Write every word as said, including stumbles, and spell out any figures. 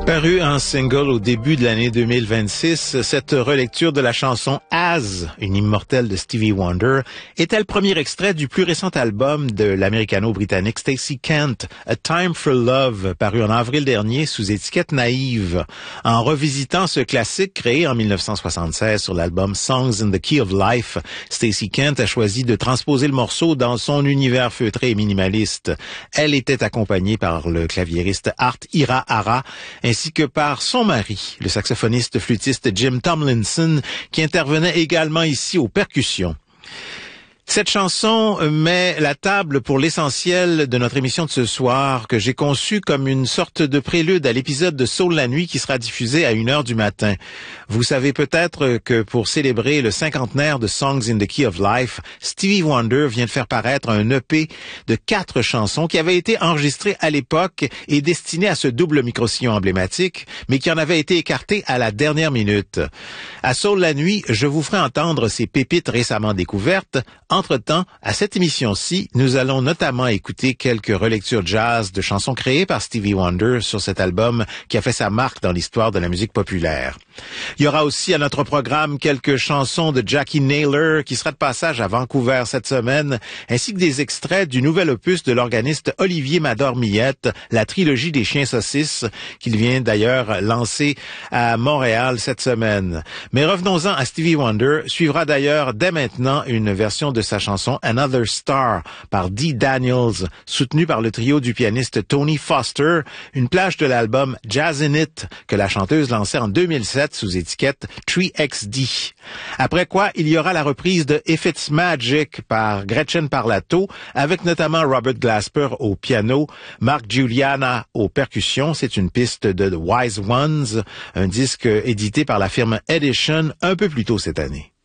Paru en single au début de l'année deux mille vingt-six, cette relecture de la chanson As, une immortelle de Stevie Wonder, était le premier extrait du plus récent album de l'américano-britannique Stacey Kent, A Time for Love, paru en avril dernier sous étiquette Naïve. En revisitant ce classique créé en mille neuf cent soixante-seize sur l'album Songs in the Key of Life, Stacey Kent a choisi de transposer le morceau dans son univers feutré et minimaliste. Elle était accompagnée par le claviériste Art Hirahara, ainsi que par son mari, le saxophoniste flûtiste Jim Tomlinson, qui intervenait également ici aux percussions. Cette chanson met la table pour l'essentiel de notre émission de ce soir, que j'ai conçue comme une sorte de prélude à l'épisode de Soul la nuit qui sera diffusé à une heure du matin. Vous savez peut-être que pour célébrer le cinquantenaire de Songs in the Key of Life, Stevie Wonder vient de faire paraître un E P de quatre chansons qui avaient été enregistrées à l'époque et destinées à ce double micro-sillon emblématique, mais qui en avaient été écartées à la dernière minute. À Soul la nuit, je vous ferai entendre ces pépites récemment découvertes. Entre-temps, à cette émission-ci, nous allons notamment écouter quelques relectures jazz de chansons créées par Stevie Wonder sur cet album qui a fait sa marque dans l'histoire de la musique populaire. Il y aura aussi à notre programme quelques chansons de Jackie Naylor qui sera de passage à Vancouver cette semaine, ainsi que des extraits du nouvel opus de l'organiste Olivier Mador-Millette, la trilogie des chiens saucisses, qu'il vient d'ailleurs lancer à Montréal cette semaine. Mais revenons-en à Stevie Wonder. Suivra d'ailleurs dès maintenant une version de sa chanson Another Star par Dee Daniels, soutenue par le trio du pianiste Tony Foster, une plage de l'album Jazz in It que la chanteuse lançait en deux mille sept sous étiquette trois X D. Après quoi, il y aura la reprise de If It's Magic par Gretchen Parlato, avec notamment Robert Glasper au piano, Mark Giuliana aux percussions. C'est une piste de The Wise Ones, un disque édité par la firme Edition un peu plus tôt cette année.